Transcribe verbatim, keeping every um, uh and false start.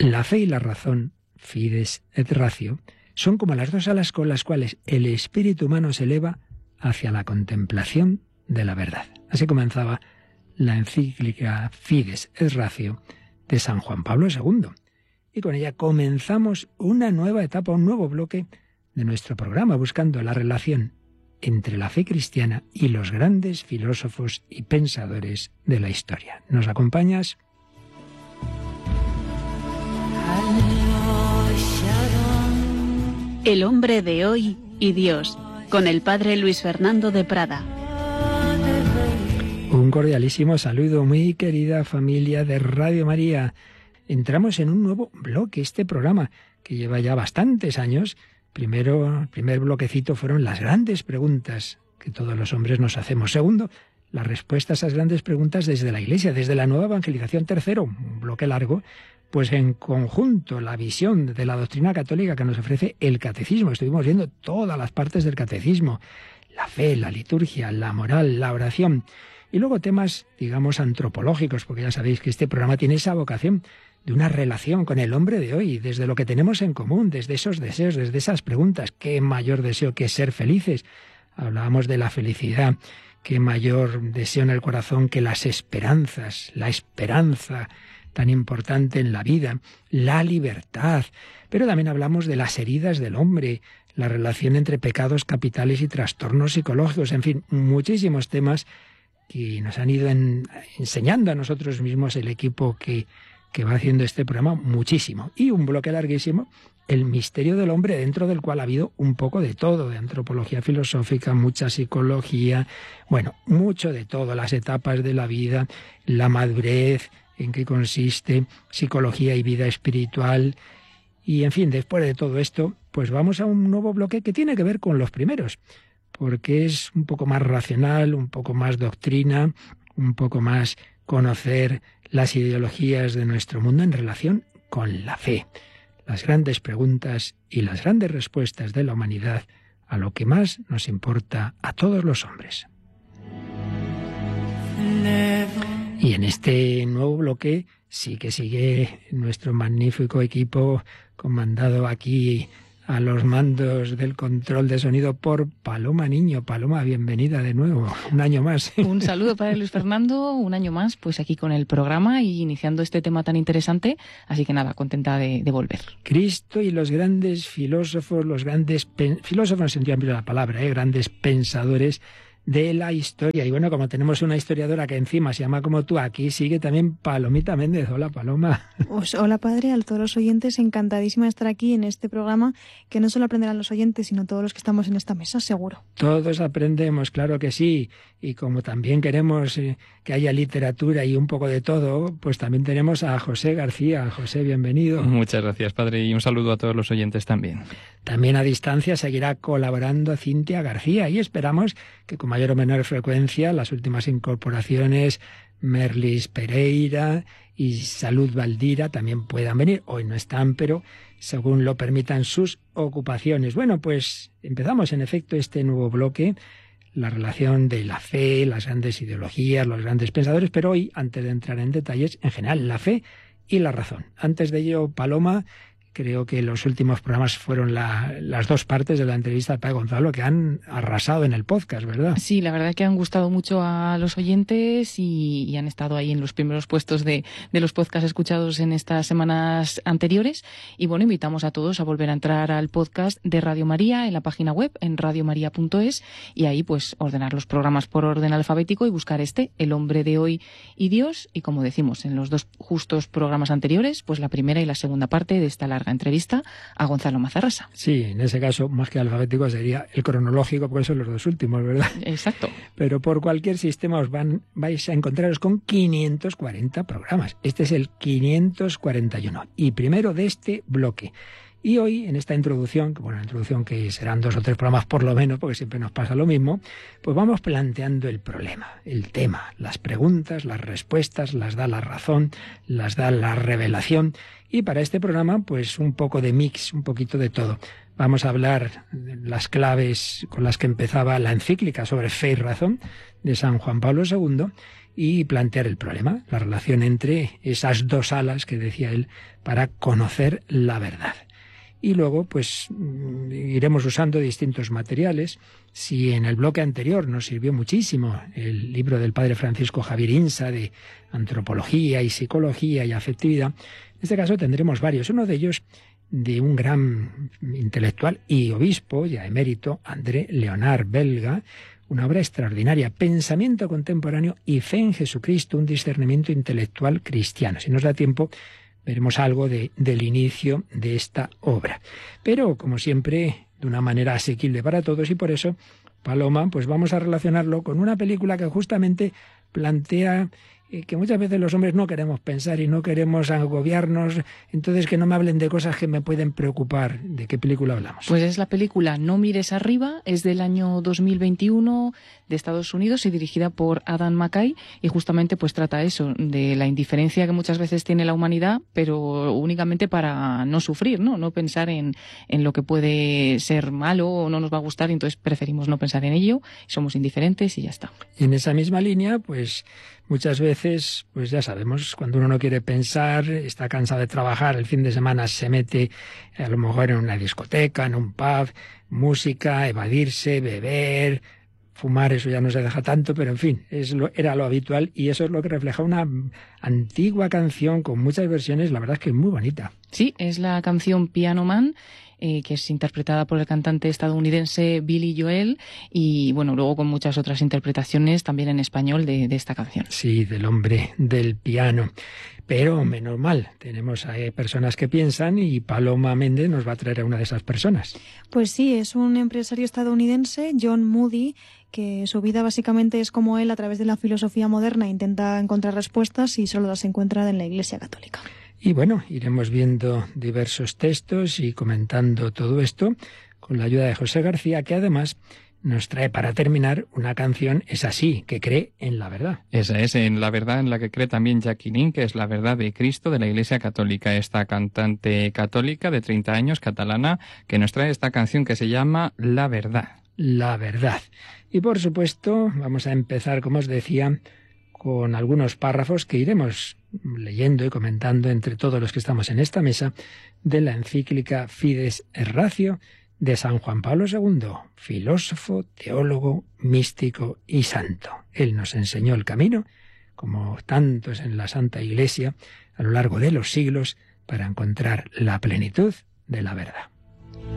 La fe y la razón, fides et ratio, son como las dos alas con las cuales el espíritu humano se eleva hacia la contemplación de la verdad. Así comenzaba la encíclica Fides et Ratio de San Juan Pablo segundo. Y con ella comenzamos una nueva etapa, un nuevo bloque de nuestro programa, buscando la relación entre la fe cristiana y los grandes filósofos y pensadores de la historia. ¿Nos acompañas? El hombre de hoy y Dios, con el padre Luis Fernando de Prada. Un cordialísimo saludo, muy querida familia de Radio María. Entramos en un nuevo bloque, este programa que lleva ya bastantes años. Primero, el primer bloquecito fueron las grandes preguntas que todos los hombres nos hacemos. Segundo, las respuestas a esas grandes preguntas desde la Iglesia, desde la nueva evangelización. Tercero, un bloque largo, pues en conjunto la visión de la doctrina católica que nos ofrece el catecismo. Estuvimos viendo todas las partes del catecismo, la fe, la liturgia, la moral, la oración. Y luego temas, digamos, antropológicos, porque ya sabéis que este programa tiene esa vocación de una relación con el hombre de hoy, desde lo que tenemos en común, desde esos deseos, desde esas preguntas. ¿Qué mayor deseo que ser felices? Hablábamos de la felicidad. ¿Qué mayor deseo en el corazón que las esperanzas? La esperanza tan importante en la vida, la libertad. Pero también hablamos de las heridas del hombre, la relación entre pecados capitales y trastornos psicológicos, en fin, muchísimos temas que nos han ido en, enseñando a nosotros mismos el equipo que, que va haciendo este programa, muchísimo. Y un bloque larguísimo, el misterio del hombre, dentro del cual ha habido un poco de todo, de antropología filosófica, mucha psicología, bueno, mucho de todo, las etapas de la vida, la madurez, en qué consiste, psicología y vida espiritual. Y en fin, después de todo esto, pues vamos a un nuevo bloque que tiene que ver con los primeros, porque es un poco más racional, un poco más doctrina, un poco más conocer las ideologías de nuestro mundo en relación con la fe, las grandes preguntas y las grandes respuestas de la humanidad a lo que más nos importa a todos los hombres. Y en este nuevo bloque sí que sigue nuestro magnífico equipo comandado aquí a los mandos del control de sonido por Paloma Niño. Paloma, bienvenida de nuevo, un año más. Un saludo para Luis Fernando, un año más, pues aquí con el programa y iniciando este tema tan interesante, así que nada, contenta de, de volver. Cristo y los grandes filósofos, los grandes pen... filósofos en el sentido amplio de la palabra, ¿eh? grandes pensadores de la historia. Y bueno, como tenemos una historiadora que encima se llama como tú, aquí sigue también Palomita Méndez. Hola, Paloma. Pues, hola, padre, a todos los oyentes, encantadísima de estar aquí en este programa, que no solo aprenderán los oyentes, sino todos los que estamos en esta mesa, seguro. Todos aprendemos, claro que sí. Y como también queremos eh, que haya literatura y un poco de todo, pues también tenemos a José García. José, bienvenido. Muchas gracias, padre, y un saludo a todos los oyentes también. También a distancia seguirá colaborando Cintia García y esperamos que con mayor o menor frecuencia las últimas incorporaciones, Merlis Pereira y Salud Valdira, también puedan venir. Hoy no están, pero según lo permitan sus ocupaciones. Bueno, pues empezamos en efecto este nuevo bloque, la relación de la fe, las grandes ideologías, los grandes pensadores, pero hoy, antes de entrar en detalles, en general, la fe y la razón. Antes de ello, Paloma, creo que los últimos programas fueron la, las dos partes de la entrevista de Padre Gonzalo que han arrasado en el podcast, ¿verdad? Sí, la verdad es que han gustado mucho a los oyentes y, y han estado ahí en los primeros puestos de, de los podcasts escuchados en estas semanas anteriores. Y bueno, invitamos a todos a volver a entrar al podcast de Radio María en la página web, en radio maría punto es, y ahí pues ordenar los programas por orden alfabético y buscar este, El hombre de hoy y Dios. Y como decimos en los dos justos programas anteriores, pues la primera y la segunda parte de esta larga entrevista a Gonzalo Mazarrasa. Sí, en ese caso, más que alfabético, sería el cronológico, porque son los dos últimos, ¿verdad? Exacto. Pero por cualquier sistema os van, vais a encontraros con quinientos cuarenta programas. Este es el quinientos cuarenta y uno. Y primero de este bloque. Y hoy, en esta introducción, que bueno, introducción que serán dos o tres programas por lo menos, porque siempre nos pasa lo mismo, pues vamos planteando el problema, el tema, las preguntas, las respuestas, las da la razón, las da la revelación. Y para este programa, pues un poco de mix, un poquito de todo. Vamos a hablar de las claves con las que empezaba la encíclica sobre fe y razón de San Juan Pablo segundo. y plantear el problema, la relación entre esas dos alas que decía él para conocer la verdad. Y luego, pues, iremos usando distintos materiales. Si en el bloque anterior nos sirvió muchísimo el libro del padre Francisco Javier Insa de Antropología y Psicología y Afectividad, en este caso tendremos varios. Uno de ellos de un gran intelectual y obispo, ya emérito, André Leonard, belga, una obra extraordinaria, Pensamiento contemporáneo y fe en Jesucristo, un discernimiento intelectual cristiano. Si nos da tiempo, veremos algo de, del inicio de esta obra. Pero, como siempre, de una manera asequible para todos, y por eso, Paloma, pues vamos a relacionarlo con una película que justamente plantea eh, que muchas veces los hombres no queremos pensar y no queremos agobiarnos, entonces que no me hablen de cosas que me pueden preocupar. ¿De qué película hablamos? Pues es la película No mires arriba, es del año dos mil veintiuno, de Estados Unidos y dirigida por Adam McKay, y justamente pues trata eso, de la indiferencia que muchas veces tiene la humanidad, pero únicamente para no sufrir, ¿no? No pensar en, en lo que puede ser malo o no nos va a gustar, y entonces preferimos no pensar en ello, somos indiferentes y ya está. Y en esa misma línea, pues muchas veces, pues ya sabemos, cuando uno no quiere pensar, está cansado de trabajar, el fin de semana se mete a lo mejor en una discoteca, en un pub, música, evadirse, beber, fumar, eso ya no se deja tanto, pero en fin, es lo, era lo habitual, y eso es lo que refleja una antigua canción con muchas versiones, la verdad es que es muy bonita. Sí, es la canción Piano Man, eh, que es interpretada por el cantante estadounidense Billy Joel, y bueno, luego con muchas otras interpretaciones también en español de, de esta canción. Sí, del hombre del piano. Pero menos mal, tenemos a personas que piensan, y Paloma Méndez nos va a traer a una de esas personas. Pues sí, es un empresario estadounidense, John Moody, que su vida básicamente es como él, a través de la filosofía moderna, intenta encontrar respuestas y solo las encuentra en la Iglesia Católica. Y bueno, iremos viendo diversos textos y comentando todo esto con la ayuda de José García, que además nos trae para terminar una canción, es así, que cree en la verdad. Esa es, en la verdad en la que cree también Jacqueline, que es la verdad de Cristo de la Iglesia Católica, esta cantante católica de treinta años, catalana, que nos trae esta canción que se llama La verdad. La verdad. Y por supuesto, vamos a empezar, como os decía, con algunos párrafos que iremos leyendo y comentando entre todos los que estamos en esta mesa de la encíclica Fides et Ratio de San Juan Pablo segundo, filósofo, teólogo, místico y santo. Él nos enseñó el camino, como tantos en la Santa Iglesia, a lo largo de los siglos, para encontrar la plenitud de la verdad.